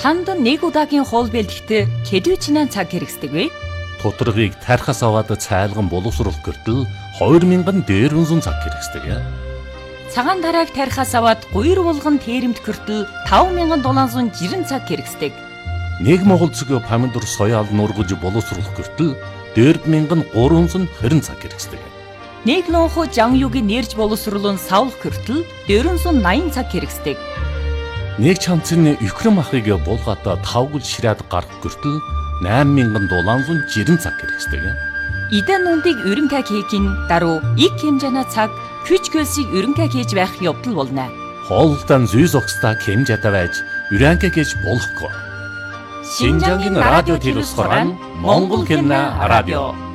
Танд нэг удаагийн хоол бэлтгэхэд хэдвчнээ цаг хэрэгсдэг вэ? Тутаргыг тархас аваад цайлган боловсруулах гэртэл 2000 дээрвэн цаг хэрэгсдэг. Цагаан тарааг тархас аваад гуйр булган тэрэмт гэртэл 5760 цаг хэрэгсдэг. Нэг монгол цэг помидор соёал нургаж боловсруулах гэртэл 4320 цаг хэрэгсдэг. Нэг лонхо жанюугийн нэрж боловсруулан савлах гэртэл 480 цаг хэрэгсдэг. Нэг чамцны Украин махыг булгаад 5 гүл ширээд гарах гэртэл 8760 цаг хэрэгсдэг. Идан нүндийг өрөнгө хийхин даруй их хэмжээний цаг хүч хөлсийг өрөнгө хийж байх явдал болно. Хоолтон зүй зогсдаа хэмжээтэй байж өрөнгө хийж болохгүй. Шинжангийн радио телевизээр Монгол хэлний радио